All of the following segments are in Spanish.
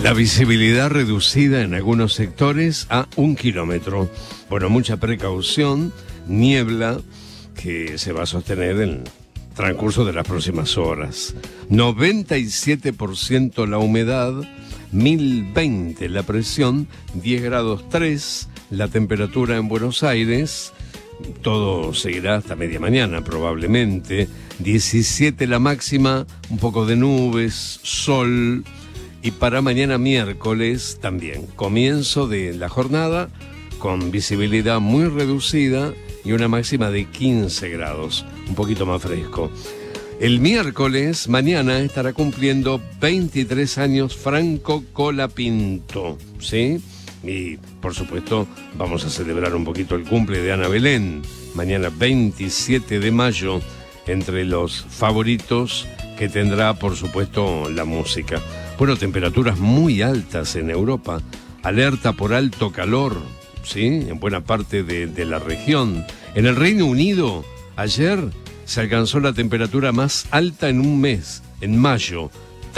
La visibilidad reducida en algunos sectores a 1 kilómetro. Bueno, mucha precaución, niebla que se va a sostener en el transcurso de las próximas horas. 97% la humedad, 1020 la presión, 10 grados 3 la temperatura en Buenos Aires. Todo seguirá hasta media mañana probablemente. 17 la máxima, un poco de nubes, sol. Y para mañana miércoles también, comienzo de la jornada con visibilidad muy reducida y una máxima de 15 grados, un poquito más fresco. El miércoles, mañana, estará cumpliendo 23 años Franco Colapinto, ¿sí? Y, por supuesto, vamos a celebrar un poquito el cumple de Ana Belén, mañana 27 de mayo, entre los favoritos que tendrá, por supuesto, la música. Bueno, temperaturas muy altas en Europa, alerta por alto calor, ¿sí? En buena parte de la región. En el Reino Unido, ayer se alcanzó la temperatura más alta en un mes, en mayo,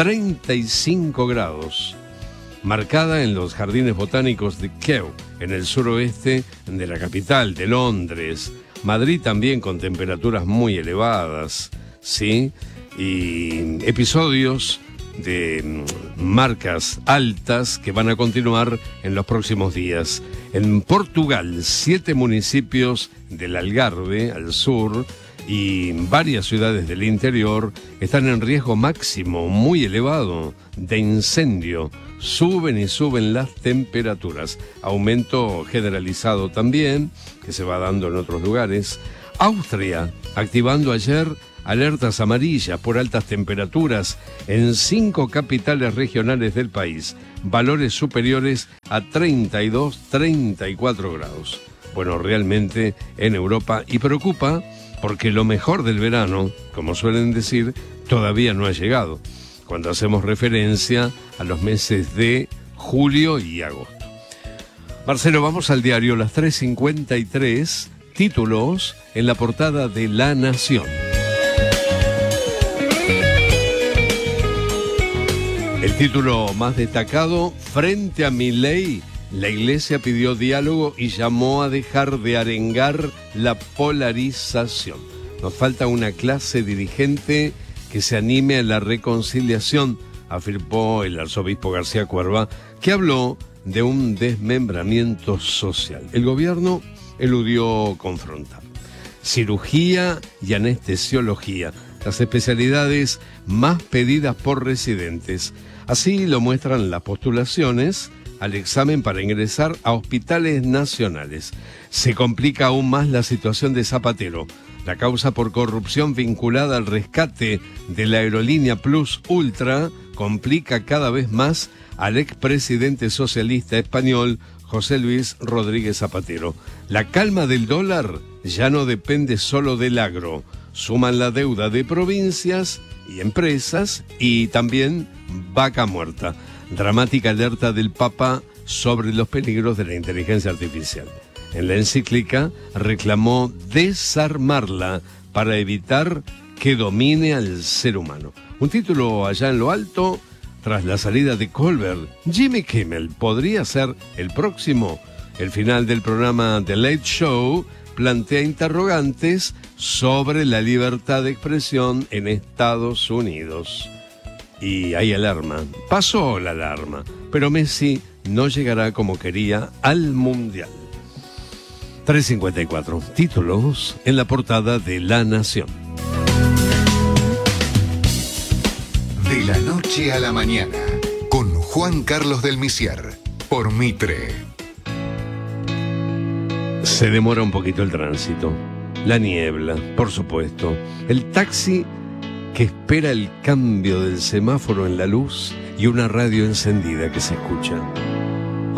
35 grados, marcada en los jardines botánicos de Kew, en el suroeste de la capital, de Londres. Madrid también con temperaturas muy elevadas, ¿sí? Y episodios de marcas altas que van a continuar en los próximos días. En Portugal, 7 municipios del Algarve, al sur, y varias ciudades del interior están en riesgo máximo, muy elevado, de incendio. Suben y suben las temperaturas. Aumento generalizado también, que se va dando en otros lugares. Austria, activando ayer alertas amarillas por altas temperaturas en 5 capitales regionales del país, valores superiores a 32, 34 grados. Bueno, realmente en Europa, y preocupa porque lo mejor del verano, como suelen decir, todavía no ha llegado, cuando hacemos referencia a los meses de julio y agosto. Marcelo, vamos al diario, las 3:53, títulos en la portada de La Nación. El título más destacado: frente a Milei, la Iglesia pidió diálogo y llamó a dejar de arengar la polarización. Nos falta una clase dirigente que se anime a la reconciliación, afirmó el arzobispo García Cuerva, que habló de un desmembramiento social. El gobierno eludió confrontar. Cirugía y anestesiología, las especialidades más pedidas por residentes. Así lo muestran las postulaciones al examen para ingresar a hospitales nacionales. Se complica aún más la situación de Zapatero. La causa por corrupción vinculada al rescate de la aerolínea Plus Ultra complica cada vez más al expresidente socialista español José Luis Rodríguez Zapatero. La calma del dólar ya no depende solo del agro. Suman la deuda de provincias y empresas y también vaca muerta. Dramática alerta del Papa sobre los peligros de la inteligencia artificial. En la encíclica reclamó desarmarla para evitar que domine al ser humano. Un título allá en lo alto: tras la salida de Colbert, Jimmy Kimmel podría ser el próximo. El final del programa The Late Show plantea interrogantes sobre la libertad de expresión en Estados Unidos. Y hay alarma. Pasó la alarma, pero Messi no llegará como quería al Mundial. 3:54. Títulos en la portada de La Nación. De la noche a la mañana, con Juan Carlos del Misier, por Mitre. Se demora un poquito el tránsito. La niebla, por supuesto. El taxi que espera el cambio del semáforo en la luz y una radio encendida que se escucha.